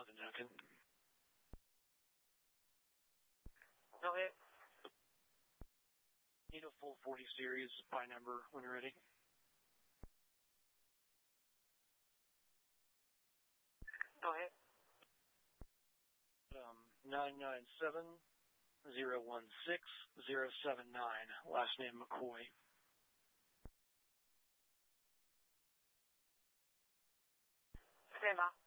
London, Duncan. Go ahead. Need a full 40 series by number when you're ready. Go ahead. 997-016-079. Last name McCoy. Stand by.